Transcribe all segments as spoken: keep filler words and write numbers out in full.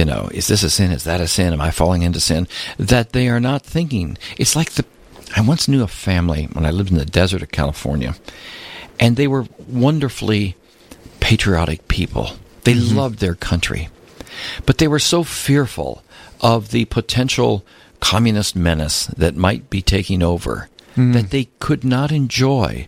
you know, is this a sin? Is that a sin? Am I falling into sin? That they are not thinking. It's like the, I once knew a family when I lived in the desert of California, and they were wonderfully patriotic people. They mm-hmm. loved their country. But they were so fearful of the potential communist menace that might be taking over mm. that they could not enjoy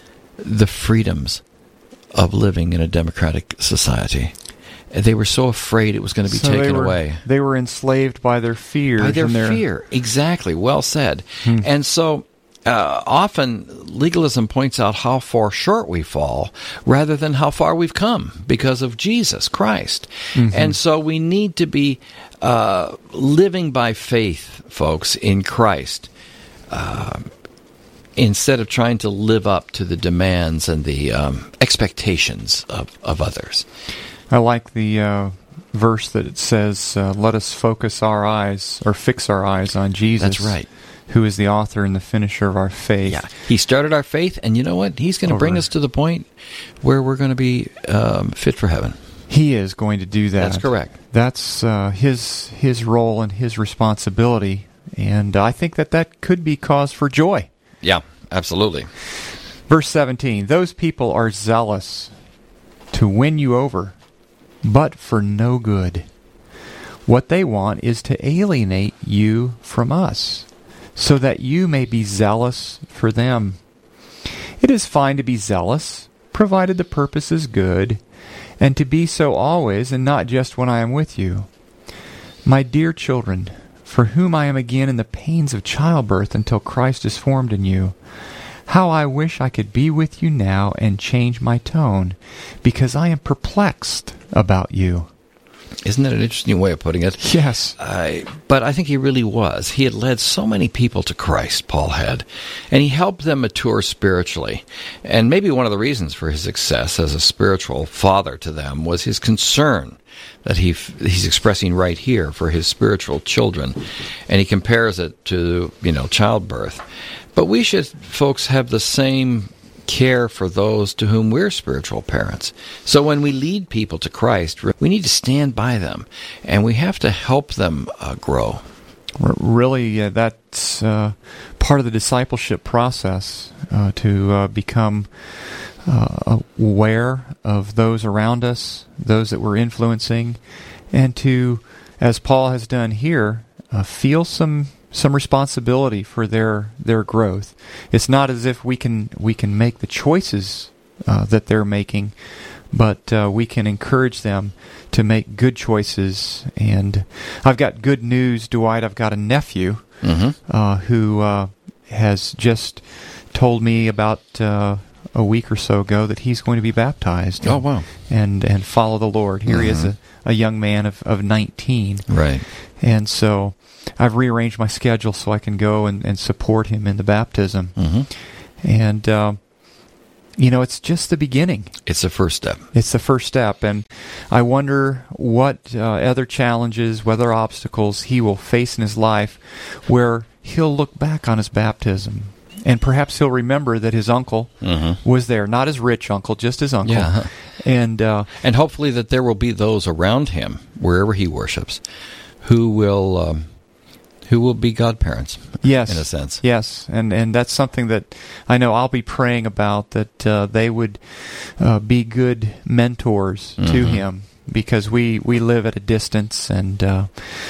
the freedoms of living in a democratic society. They were so afraid it was going to be so taken they were, away. They were enslaved by their fears. By their and their fear, exactly. Well said. Hmm. And so uh, often legalism points out how far short we fall rather than how far we've come because of Jesus Christ. Mm-hmm. And so we need to be uh, living by faith, folks, in Christ, uh, instead of trying to live up to the demands and the um, expectations of, of others. I like the uh, verse that it says, uh, let us focus our eyes, or fix our eyes on Jesus. That's right. Who is the author and the finisher of our faith. Yeah, he started our faith, and you know what? He's going to bring us to the point where we're going to be um, fit for heaven. He is going to do that. That's correct. That's uh, his his role and his responsibility, and I think that that could be cause for joy. Yeah, absolutely. Verse seventeen, those people are zealous to win you over, but for no good. What they want is to alienate you from us, so that you may be zealous for them. It is fine to be zealous, provided the purpose is good, and to be so always, and not just when I am with you. My dear children, for whom I am again in the pains of childbirth until Christ is formed in you, how I wish I could be with you now and change my tone, because I am perplexed about you. Isn't that an interesting way of putting it? Yes. Uh, but I think he really was. He had led so many people to Christ, Paul had, and he helped them mature spiritually. And maybe one of the reasons for his success as a spiritual father to them was his concern that he he's expressing right here for his spiritual children. And he compares it to, you know, childbirth. But we should, folks, have the same care for those to whom we're spiritual parents. So when we lead people to Christ, we need to stand by them, and we have to help them uh, grow. Really, uh, that's uh, part of the discipleship process, uh, to uh, become uh, aware of those around us, those that we're influencing, and to, as Paul has done here, uh, feel some some responsibility for their their growth. It's not as if we can we can make the choices uh, that they're making, but uh, we can encourage them to make good choices. And I've got good news, Dwight. I've got a nephew mm-hmm. uh, who uh, has just told me about uh, a week or so ago that he's going to be baptized. Oh, and, wow. And, and follow the Lord. Here mm-hmm. he is, a, a young man of, of nineteen. Right. And so I've rearranged my schedule so I can go and, and support him in the baptism. Mm-hmm. And, uh, you know, it's just the beginning. It's the first step. It's the first step. And I wonder what uh, other challenges, what other obstacles he will face in his life where he'll look back on his baptism. And perhaps he'll remember that his uncle mm-hmm. was there. Not his rich uncle, just his uncle. Yeah. And, uh, and hopefully that there will be those around him, wherever he worships, who will... Um, who will be godparents, yes, in a sense. Yes, and and that's something that I know I'll be praying about, that uh, they would uh, be good mentors mm-hmm. to him, because we, we live at a distance. And uh,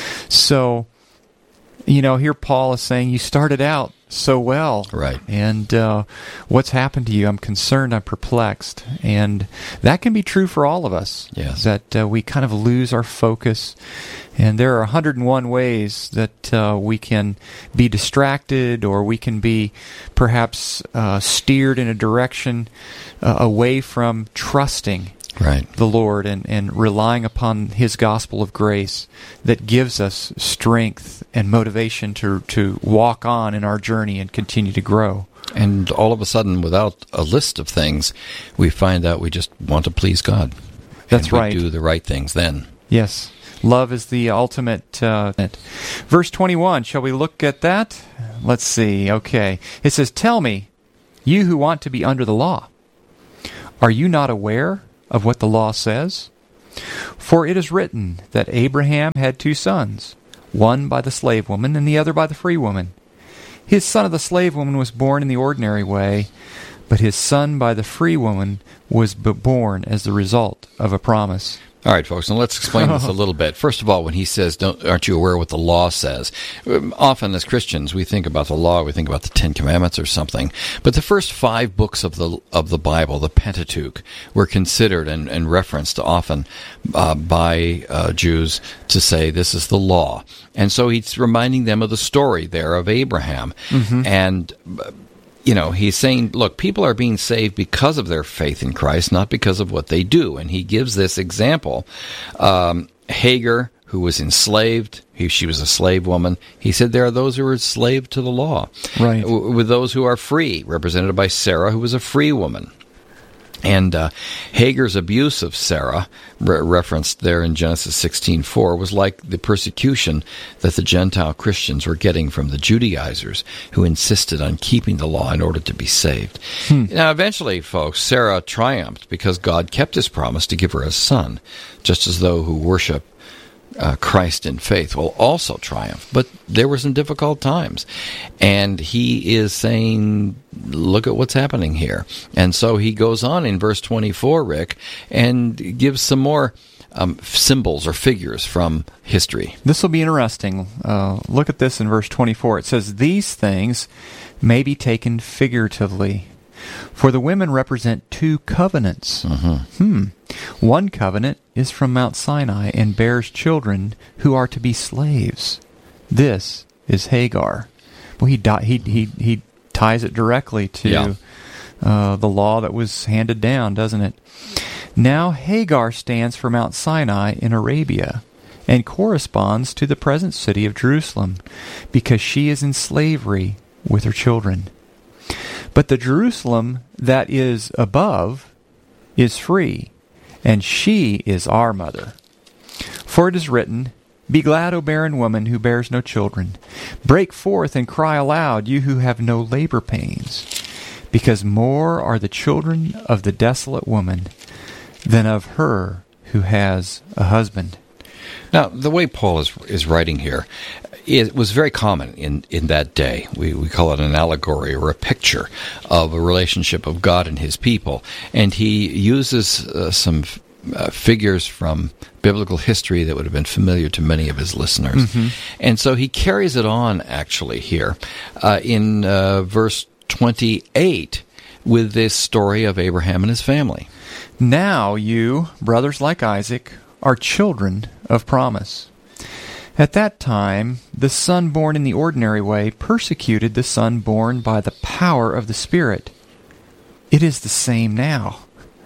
so, you know, here Paul is saying, you started out so well. Right. And uh, what's happened to you? I'm concerned, I'm perplexed. And that can be true for all of us. Yes. That uh, we kind of lose our focus. And there are one hundred and one ways that uh, we can be distracted, or we can be perhaps uh, steered in a direction uh, away from trusting right. the Lord and, and relying upon His gospel of grace that gives us strength and motivation to to walk on in our journey and continue to grow. And all of a sudden, without a list of things, we find out we just want to please God. That's and we right. do the right things then. Yes. Love is the ultimate. Uh, verse twenty-one, shall we look at that? Let's see. Okay. It says, tell me, you who want to be under the law, are you not aware of what the law says? For it is written that Abraham had two sons, one by the slave woman and the other by the free woman. His son of the slave woman was born in the ordinary way, but his son by the free woman was born as the result of a promise. All right, folks, and let's explain this a little bit. First of all, when he says, "Don't, aren't you aware what the law says?" Often as Christians, we think about the law, we think about the Ten Commandments or something. But the first five books of the of the Bible, the Pentateuch, were considered and, and referenced often uh, by uh, Jews to say this is the law. And so he's reminding them of the story there of Abraham. Mm-hmm. And uh, You know, he's saying, look, people are being saved because of their faith in Christ, not because of what they do. And he gives this example. Um, Hagar, who was enslaved, he, she was a slave woman. He said there are those who are enslaved to the law. Right. W- with those who are free, represented by Sarah, who was a free woman. And uh, Hagar's abuse of Sarah, re- referenced there in Genesis sixteen four, was like the persecution that the Gentile Christians were getting from the Judaizers who insisted on keeping the law in order to be saved. Hmm. Now, eventually, folks, Sarah triumphed because God kept his promise to give her a son, just as those who worship Uh, Christ in faith will also triumph. But there were some difficult times. And he is saying, look at what's happening here. And so he goes on in verse twenty-four, Rick, and gives some more um, symbols or figures from history. This will be interesting. Uh, look at this in verse twenty-four. It says, "These things may be taken figuratively, for the women represent two covenants. Mm-hmm. Hmm. One covenant is from Mount Sinai and bears children who are to be slaves. This is Hagar." Well, he di- he he he ties it directly to yeah. uh, the law that was handed down, doesn't it? Now Hagar stands for Mount Sinai in Arabia and corresponds to the present city of Jerusalem because she is in slavery with her children. But the Jerusalem that is above is free, and she is our mother. For it is written, "Be glad, O barren woman who bears no children. Break forth and cry aloud, you who have no labor pains. Because more are the children of the desolate woman than of her who has a husband." Now, the way Paul is is writing here, it was very common in, in that day. We we call it an allegory or a picture of a relationship of God and his people. And he uses uh, some uh, figures from biblical history that would have been familiar to many of his listeners. Mm-hmm. And so he carries it on, actually, here uh, in uh, verse twenty-eight with this story of Abraham and his family. "Now you, brothers like Isaac, are children of promise. At that time, the son born in the ordinary way persecuted the son born by the power of the Spirit. It is the same now.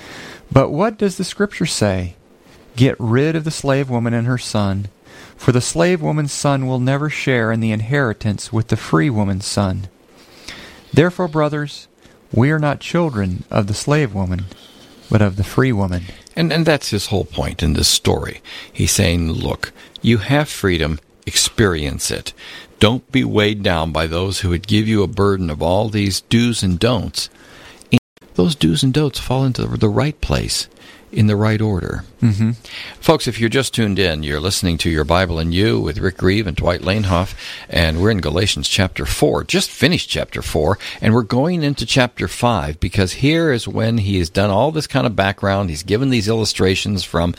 But what does the Scripture say? Get rid of the slave woman and her son, for the slave woman's son will never share in the inheritance with the free woman's son. Therefore, brothers, we are not children of the slave woman, but of the free woman." And and that's his whole point in this story. He's saying, look, you have freedom, experience it. Don't be weighed down by those who would give you a burden of all these do's and don'ts. Those do's and don'ts fall into the right place, in the right order. Mm-hmm. Folks, if you're just tuned in, you're listening to Your Bible and You with Rick Grieve and Dwight Lanehoff, and we're in Galatians chapter four. Just finished chapter four, and we're going into chapter five, because here is when he has done all this kind of background. He's given these illustrations from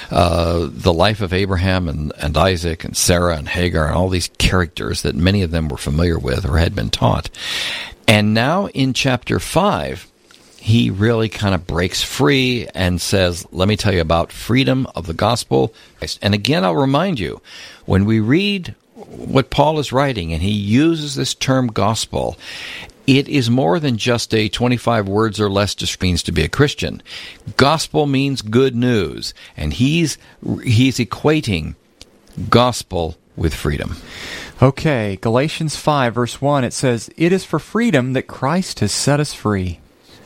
uh, the life of Abraham and, and Isaac and Sarah and Hagar and all these characters that many of them were familiar with or had been taught. And now in chapter five, he really kind of breaks free and says, let me tell you about freedom of the gospel. And again, I'll remind you, when we read what Paul is writing and he uses this term gospel, it is more than just a twenty-five words or less just means to be a Christian. Gospel means good news, and he's he's equating gospel with freedom. Okay, Galatians five, verse one, it says, "It is for freedom that Christ has set us free.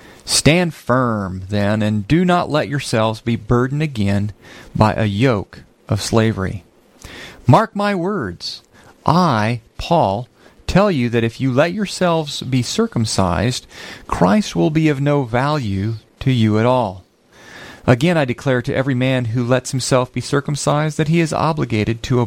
Stand firm, then, and do not let yourselves be burdened again by a yoke of slavery. Mark my words. I, Paul, tell you that if you let yourselves be circumcised, Christ will be of no value to you at all." Again, I declare to every man who lets himself be circumcised that he is obligated to